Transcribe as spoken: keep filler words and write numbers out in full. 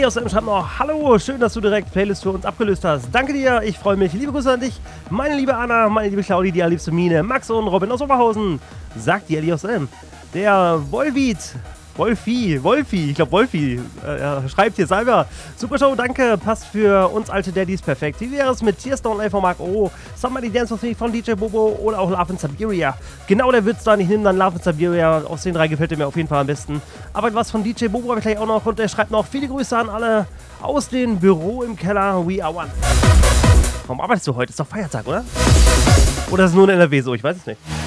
Elias M. schreibt noch, hallo, schön, dass du direkt Playlist für uns abgelöst hast. Danke dir, ich freue mich. Liebe Grüße an dich, meine liebe Anna, meine liebe Claudi, die allerliebste Mine, Max und Robin aus Oberhausen. Sagt die Elias M. Der Volbeat, Wolfi, Wolfi, ich glaube Wolfi, äh, schreibt hier selber. Super Show, danke, passt für uns alte Daddys perfekt. Wie wäre es mit Tearstone Live von Mark O, Somebody Dance With Me von D J Bobo oder auch Love in Siberia? Genau, der wird's dann. Ich nehme dann Love in Siberia. Aus den drei gefällt er mir auf jeden Fall am besten. Aber was von D J Bobo habe ich gleich auch noch und der schreibt noch viele Grüße an alle aus dem Büro im Keller. We are one. Warum arbeitest du heute? Ist doch Feiertag, oder? Oder ist es nur in N R W so? Ich weiß es nicht.